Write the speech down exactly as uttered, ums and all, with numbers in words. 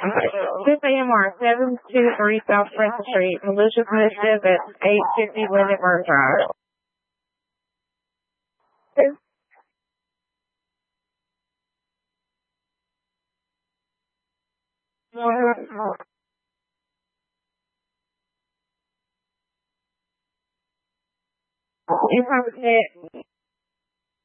This A M R, seven two three South Front Street, Malicious Initiative at eight fifty Lindenberg Drive. You have a